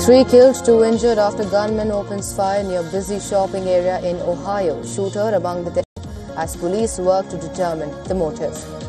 3 killed, 2 injured after gunman opens fire near busy shopping area in Ohio. Shooter among the dead as police work to determine the motive.